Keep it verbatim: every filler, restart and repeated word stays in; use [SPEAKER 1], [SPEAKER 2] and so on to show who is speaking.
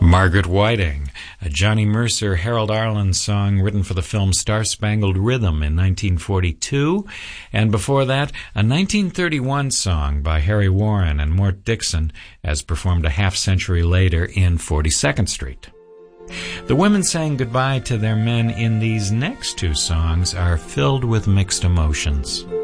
[SPEAKER 1] Margaret Whiting, a Johnny Mercer, Harold Arlen song written for the film Star-Spangled Rhythm in nineteen forty-two, and before that, a nineteen thirty-one song by Harry Warren and Mort Dixon, as performed a half-century later in forty-second Street. The women saying goodbye to their men in these next two songs are filled with mixed emotions.